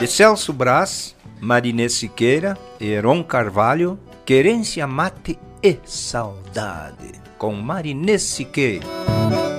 De Celso Brás, Marinês Siqueira e Heron Carvalho, Querência, Mate e Saudade, com Marinês Siqueira.